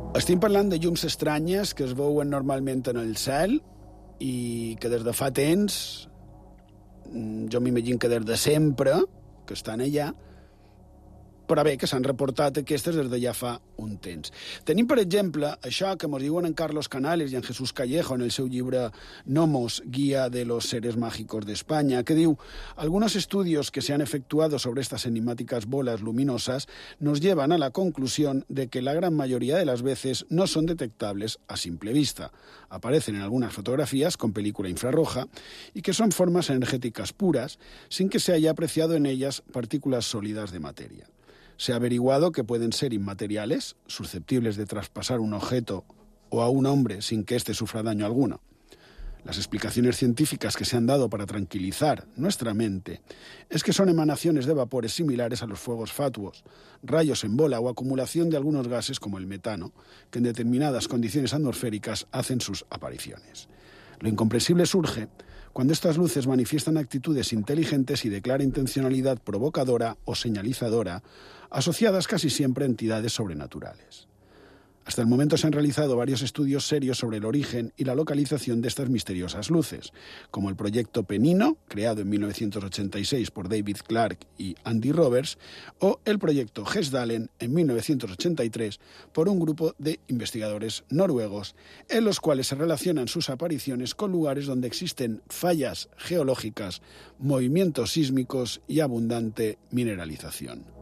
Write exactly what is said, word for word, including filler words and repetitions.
Estem parlant de llums estranyes que es veuen normalment en el cel i que des de fa temps, jo m'imagino que des de sempre, que estan allà, però bé, que s'han reportat aquestes des de ja fa un temps. Tenim, per exemple, això que ens diuen en Carlos Canales i en Jesús Callejo en el seu llibre Nomos, Guía de los Seres Mágicos de España, que diu: algunos estudios que se han efectuado sobre estas enigmáticas bolas luminosas nos llevan a la conclusión de que la gran mayoría de las veces no son detectables a simple vista. Aparecen en algunas fotografías con película infrarroja y que son formas energéticas puras, sin que se haya apreciado en ellas partículas sólidas de materia. Se ha averiguado que pueden ser inmateriales, susceptibles de traspasar un objeto o a un hombre sin que éste sufra daño alguno. Las explicaciones científicas que se han dado para tranquilizar nuestra mente es que son emanaciones de vapores similares a los fuegos fatuos, rayos en bola o acumulación de algunos gases como el metano, que en determinadas condiciones atmosféricas hacen sus apariciones. Lo incomprensible surge cuando estas luces manifiestan actitudes inteligentes y de clara intencionalidad provocadora o señalizadora, asociadas casi siempre a entidades sobrenaturales. Hasta el momento se han realizado varios estudios serios sobre el origen y la localización de estas misteriosas luces, como el proyecto Penino, creado en mil novecientos ochenta y seis por David Clark y Andy Roberts, o el proyecto Hessdalen en mil novecientos ochenta y tres por un grupo de investigadores noruegos, en los cuales se relacionan sus apariciones con lugares donde existen fallas geológicas, movimientos sísmicos y abundante mineralización.